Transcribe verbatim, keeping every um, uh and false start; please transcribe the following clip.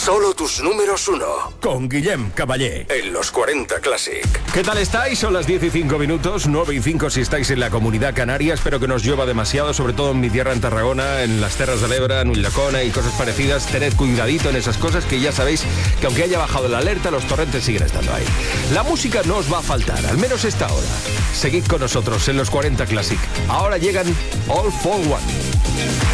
Solo tus números uno. Con Guillem Caballé. En los cuarenta Classic. ¿Qué tal estáis? Son las diez y cinco minutos, nueve y cinco si estáis en la Comunidad Canaria. Espero que no os llueva demasiado, sobre todo en mi tierra, en Tarragona, en las Terras de l'Ebre, en Ulldecona y cosas parecidas. Tened cuidadito en esas cosas, que ya sabéis que aunque haya bajado la alerta, los torrentes siguen estando ahí. La música no os va a faltar, al menos esta hora. Seguid con nosotros en los cuarenta Classic. Ahora llegan All for One.